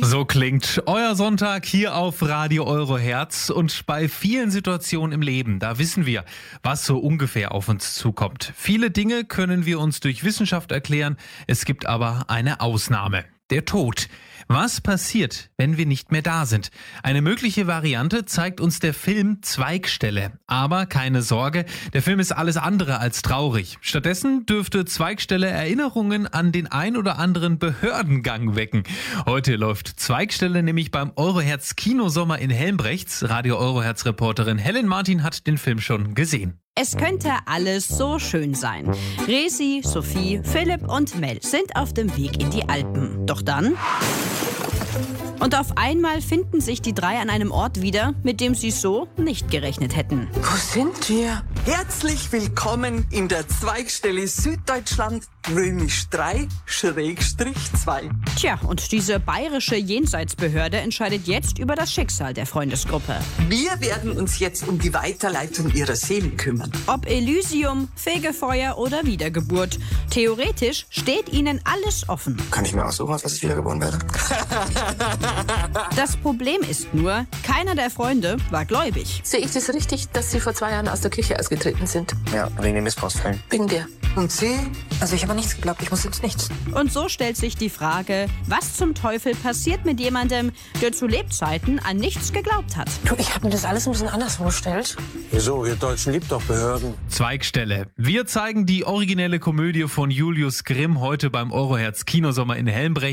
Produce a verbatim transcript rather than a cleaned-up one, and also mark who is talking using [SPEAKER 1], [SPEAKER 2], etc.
[SPEAKER 1] So klingt euer Sonntag hier auf Radio Euroherz, und bei vielen Situationen im Leben, da wissen wir, was so ungefähr auf uns zukommt. Viele Dinge können wir uns durch Wissenschaft erklären, es gibt aber eine Ausnahme: der Tod. Was passiert, wenn wir nicht mehr da sind? Eine mögliche Variante zeigt uns der Film Zweigstelle. Aber keine Sorge, der Film ist alles andere als traurig. Stattdessen dürfte Zweigstelle Erinnerungen an den ein oder anderen Behördengang wecken. Heute läuft Zweigstelle nämlich beim Euroherz Kinosommer in Helmbrechts. Radio Euroherz Reporterin Helen Martin hat den Film schon gesehen.
[SPEAKER 2] Es könnte alles so schön sein. Resi, Sophie, Philipp und Mel sind auf dem Weg in die Alpen. Doch dann... Und auf einmal finden sich die drei an einem Ort wieder, mit dem sie so nicht gerechnet hätten.
[SPEAKER 3] Wo sind wir?
[SPEAKER 4] Herzlich willkommen in der Zweigstelle Süddeutschland Römisch drei zwei.
[SPEAKER 2] Tja, und diese bayerische Jenseitsbehörde entscheidet jetzt über das Schicksal der Freundesgruppe.
[SPEAKER 4] Wir werden uns jetzt um die Weiterleitung ihrer Seelen kümmern.
[SPEAKER 2] Ob Elysium, Fegefeuer oder Wiedergeburt, theoretisch steht ihnen alles offen.
[SPEAKER 5] Kann ich mir aussuchen, was ich wiedergeboren werde?
[SPEAKER 2] Das Problem ist nur, keiner der Freunde war gläubig.
[SPEAKER 3] Sehe ich das richtig, dass Sie vor zwei Jahren aus der Kirche ausgetreten sind?
[SPEAKER 5] Ja, wegen den Missbrauchsfällen.
[SPEAKER 3] Wegen der.
[SPEAKER 4] Und Sie?
[SPEAKER 5] Also ich habe nichts geglaubt, ich muss jetzt nichts.
[SPEAKER 2] Und so stellt sich die Frage, was zum Teufel passiert mit jemandem, der zu Lebzeiten an nichts geglaubt hat?
[SPEAKER 6] Du, ich habe mir das alles ein bisschen anders vorgestellt.
[SPEAKER 7] Wieso? Ihr Deutschen liebt doch Behörden.
[SPEAKER 1] Zweigstelle. Wir zeigen die originelle Komödie von Julius Grimm heute beim Euroherz Kinosommer in Helmbrechts.